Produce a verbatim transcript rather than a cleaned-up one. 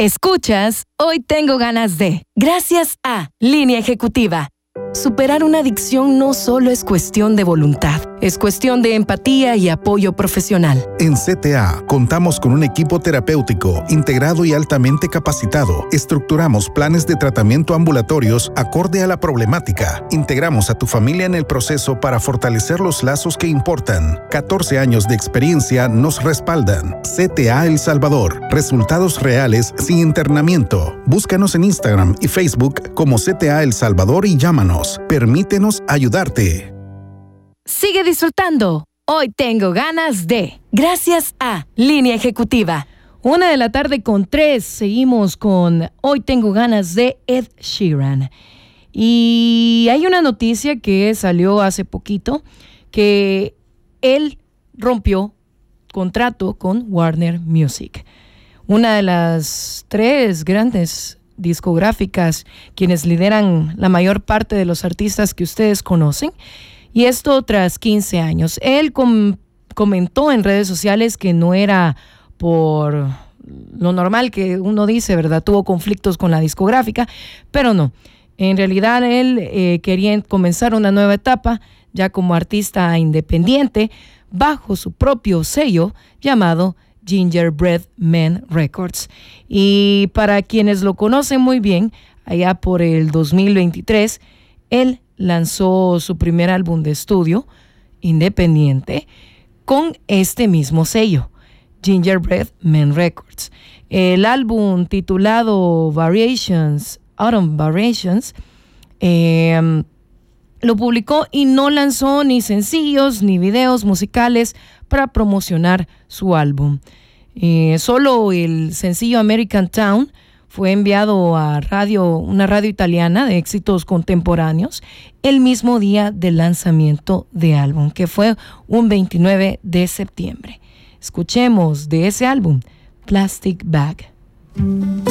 Escuchas Hoy Tengo Ganas de, gracias a Línea Ejecutiva. Superar una adicción no solo es cuestión de voluntad, es cuestión de empatía y apoyo profesional. En C T A contamos con un equipo terapéutico integrado y altamente capacitado. Estructuramos planes de tratamiento ambulatorios acorde a la problemática. Integramos a tu familia en el proceso para fortalecer los lazos que importan. catorce años de experiencia nos respaldan. C T A El Salvador. Resultados reales sin internamiento. Búscanos en Instagram y Facebook como C T A El Salvador y llámanos. Permítenos ayudarte. Sigue disfrutando. Hoy tengo ganas de. Gracias a Línea Ejecutiva. Una de la tarde con tres. Seguimos con Hoy tengo ganas de Ed Sheeran. Y hay una noticia que salió hace poquito que él rompió contrato con Warner Music. Una de las tres grandes discográficas quienes lideran la mayor parte de los artistas que ustedes conocen, y esto tras quince años. Él com- comentó en redes sociales que no era por lo normal que uno dice, ¿verdad? Tuvo conflictos con la discográfica, pero no. En realidad él eh, quería comenzar una nueva etapa ya como artista independiente bajo su propio sello llamado Gingerbread Man Records. Y para quienes lo conocen muy bien, allá por el dos mil veintitrés, él lanzó su primer álbum de estudio independiente con este mismo sello, Gingerbread Man Records. El álbum titulado Variations, Autumn Variations, eh, lo publicó y no lanzó ni sencillos ni videos musicales para promocionar su álbum. Eh, solo el sencillo American Town fue enviado a radio, una radio italiana de éxitos contemporáneos el mismo día del lanzamiento de álbum, que fue un veintinueve de septiembre. Escuchemos de ese álbum, Plastic Bag.